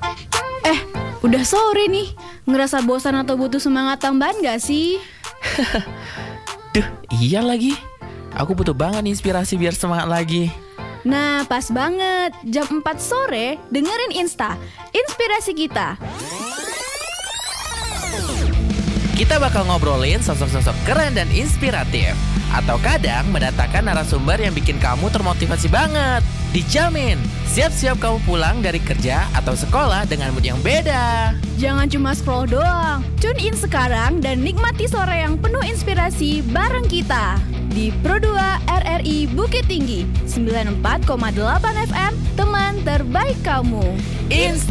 Udah sore nih, ngerasa bosan atau butuh semangat tambahan gak sih? Duh, iya lagi. Aku butuh banget inspirasi biar semangat lagi. Nah, pas banget. Jam 4 sore, dengerin Insta, inspirasi kita. Kita bakal ngobrolin sosok-sosok keren dan inspiratif. Atau kadang mendatangkan narasumber yang bikin kamu termotivasi banget. Dijamin, siap-siap kamu pulang dari kerja atau sekolah dengan mood yang beda. Jangan cuma scroll doang. Tune in sekarang dan nikmati sore yang penuh inspirasi bareng kita. Di Pro2 RRI Bukit Tinggi, 94,8 FM, teman terbaik kamu. Insta